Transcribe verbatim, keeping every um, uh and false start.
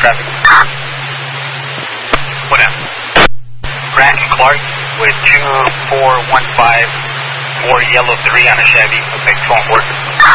traffic. What up? Grant and Clark with two four one five, four yellow three on a Chevy. Okay, phone work.